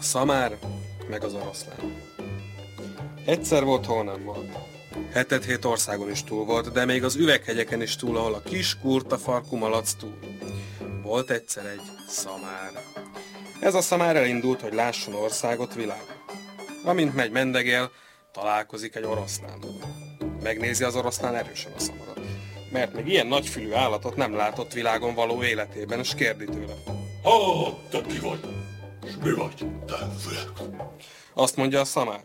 szamár, meg az oroszlán. Egyszer volt, hol nem volt. 7 országon is túl volt, de még az üveghegyeken is túl, ahol a kis kurta farkú malac túl. Volt egyszer egy szamár. Ez a szamár elindult, hogy lásson országot, világot. Amint megy mendegél, találkozik egy oroszlánnal. Megnézi az oroszlán erősen a szamarat, mert még ilyen nagyfülű állatot nem látott világon való életében, és kérdi tőle. Te ki vagy? S mi vagy, te fülek? Azt mondja a szamár.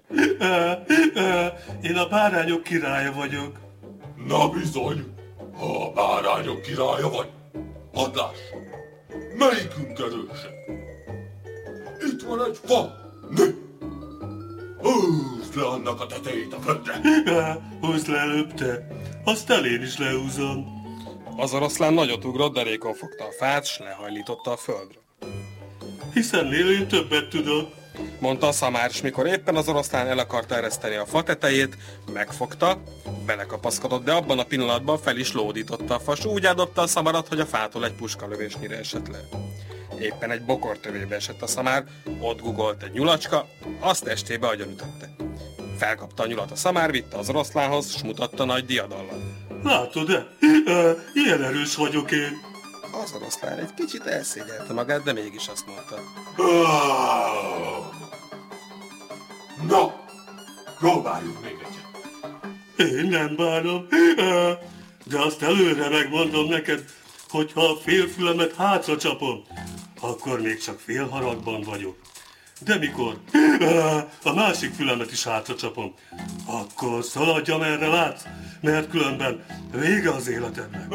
Én a bárányok királya vagyok. Na bizony, ha a bárányok királya vagy, hadd láss, melyikünk erősebb? Itt van egy fa, nő! Húzd le annak a tetejét a földre! Húzd le előbb te, aztán én is lehúzom. Az oroszlán nagyot ugrott, derékon fogta a fát, s lehajlította a földre. Hiszen én többet tudok. Mondta a szamár, és mikor éppen az oroszlán el akarta ereszteni a fa tetejét, megfogta, belekapaszkodott, de abban a pillanatban fel is lódította a fa, s úgy eldobta a szamarat, hogy a fától egy puskalövésnyire esett le. Éppen egy bokortövébe esett a szamár, ott gugolt egy nyulacska, azt testébe agyonütötte. Felkapta a nyulat a szamár, vitte az oroszlánhoz, s mutatta nagy diadallal. Látod-e? Ilyen erős vagyok én. Az oroszlán egy kicsit elszégyelte magát, de mégis azt mondta. Na, próbáljuk még egyet. Én nem bánom. De azt előre megmondom neked, hogy ha a félfülemet hátra csapom, akkor még csak fél haragban vagyok. De mikor a másik fülemet is hátra csapom, akkor szaladj, amerre látsz, mert különben vége az életednek.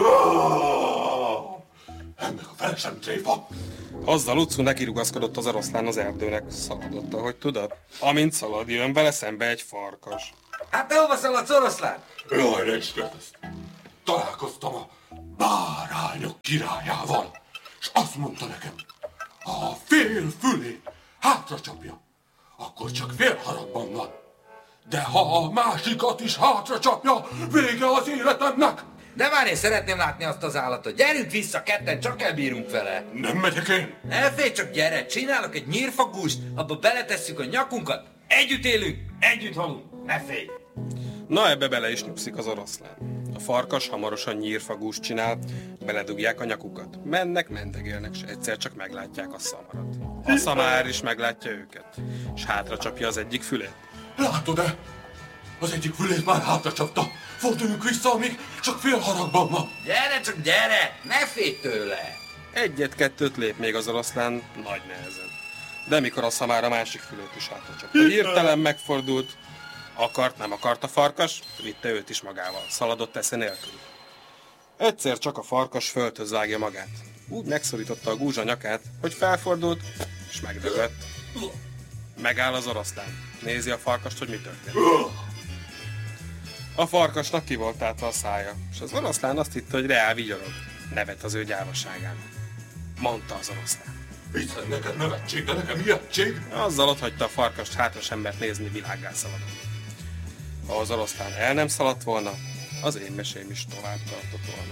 Ennek a fele sem tréfa. Azzal utcú nekirugaszkodott az oroszlán az erdőnek, szaladott, ahogy tudod. Amint szalad, jön vele szembe egy farkas. Hát te hova szaladsz, oroszlán? Jaj, ne is kérdezd. Találkoztam a bárányok királyával, és azt mondta nekem, ha a fél fülét hátra csapja, akkor csak fél haragban van. De ha a másikat is hátra csapja, vége az életemnek. De várj, én szeretném látni azt az állatot. Gyerünk vissza, ketten csak elbírunk vele. Nem megyek én. Ne félj, csak gyere, csinálok egy nyírfagúst, abba beletesszük a nyakunkat, együtt élünk, együtt halunk, ne félj. Na, ebbe bele is nyugszik az oroszlán. A farkas hamarosan nyírfagúst csinál, beledugják a nyakukat. Mennek, mendegélnek, s egyszer csak meglátják a szamarat. A szamár is meglátja őket, s hátra csapja az egyik fülét. Látod-e? Az egyik fülét már hátra csapta. Forduljunk vissza, amíg csak fél haragban van. Gyere, csak gyere, ne félj tőle. Egyet-kettőt lép még az oroszlán nagy nehezen. De mikor a szamár a másik fülét is hátra csapta, hirtelen megfordult, nem akart a farkas, vitte őt is magával, szaladott esze nélkül. Egyszer csak a farkas földhöz vágja magát. Úgy megszorította a gúzsa nyakát, hogy felfordult, és megdögött. Megáll az oroszlán. Nézi a farkast, hogy mi történik. A farkasnak ki volt tátva a szája, és az oroszlán azt hitte, hogy reál vigyorog. Nevet az ő gyávaságán. Mondta az oroszlán. Hiszen neked nevetség, de nekem ijegység. Azzal otthagyta a farkast hátras embert nézni, világgá szaladni. Ha az oroszlán el nem szaladt volna, az én mesém is tovább tartott volna.